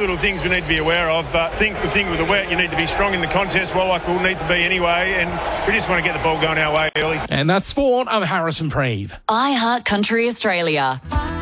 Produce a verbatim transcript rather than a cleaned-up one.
little things we need to be aware of, but I think the thing with the wet, you need to be strong in the contest, well, like we'll need to be anyway, and we just want to get the ball going our way early. And that's sport. I'm Harrison Preeve. iHeart Country Australia.